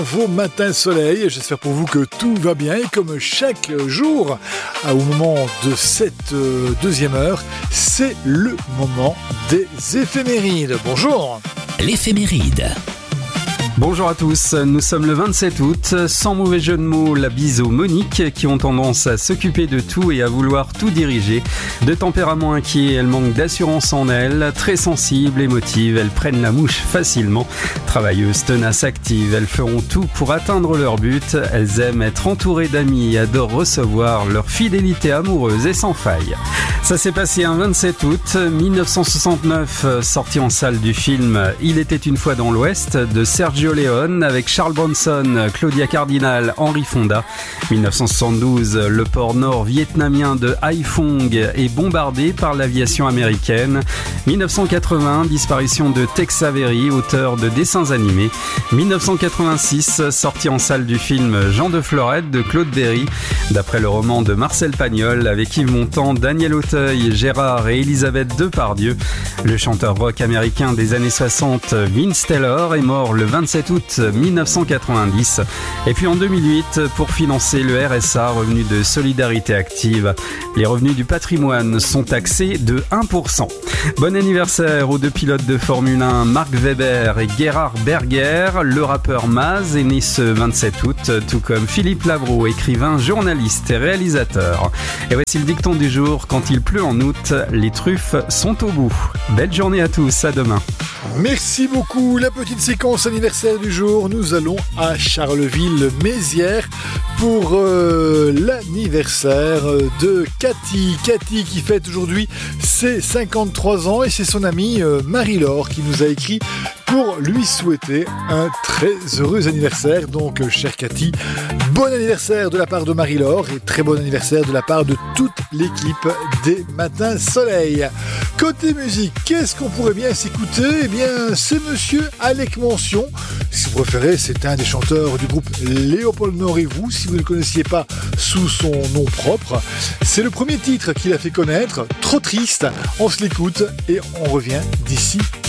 Vos matins soleil, j'espère pour vous que tout va bien et comme chaque jour, au moment de cette deuxième heure, c'est le moment des éphémérides. Bonjour. L'éphéméride. Bonjour à tous, nous sommes le 27 août, sans mauvais jeu de mots, la bise aux Monique qui ont tendance à s'occuper de tout et à vouloir tout diriger. De tempérament inquiet, elles manquent d'assurance en elles, très sensibles, émotives, elles prennent la mouche facilement. Travailleuses, tenaces, actives, elles feront tout pour atteindre leur but. Elles aiment être entourées d'amis et adorent recevoir leur fidélité amoureuse et sans faille. Ça s'est passé un 27 août 1969, sorti en salle du film Il était une fois dans l'Ouest de Sergio Leone avec Charles Bronson, Claudia Cardinal, Henry Fonda. 1972, le port nord-vietnamien de Haiphong est bombardé par l'aviation américaine. 1980, disparition de Tex Avery, auteur de dessins animés. 1986, sortie en salle du film Jean de Florette de Claude Berry, d'après le roman de Marcel Pagnol avec Yves Montand, Daniel Auteuil, Gérard et Elisabeth Depardieu. Le chanteur rock américain des années 60, Vince Taylor, est mort le 27 août 1990. Et puis en 2008, pour financer le RSA, revenu de solidarité active, les revenus du patrimoine sont taxés de 1%. Bon anniversaire aux deux pilotes de Formule 1, Mark Webber et Gerhard Berger. Le rappeur Maz est né ce 27 août, tout comme Philippe Labro, écrivain, journaliste et réalisateur. Et voici le dicton du jour: quand il pleut en août, les truffes sont au bout. Belle journée à tous, à demain. Merci beaucoup. La petite séquence anniversaire du jour, nous allons à Charleville-Mézières pour l'anniversaire de Cathy. Cathy qui fête aujourd'hui ses 53 ans et c'est son amie Marie-Laure qui nous a écrit pour lui souhaiter un très heureux anniversaire. Donc, chère Cathy, bon anniversaire de la part de Marie-Laure et très bon anniversaire de la part de toute l'équipe des Matins Soleil. Côté musique, qu'est-ce qu'on pourrait bien s'écouter ? Eh bien, c'est monsieur Alec Mention. Si vous préférez, c'est un des chanteurs du groupe Léopold Nord et vous, si vous ne le connaissiez pas sous son nom propre. C'est le premier titre qu'il a fait connaître, Trop triste. On se l'écoute et on revient d'ici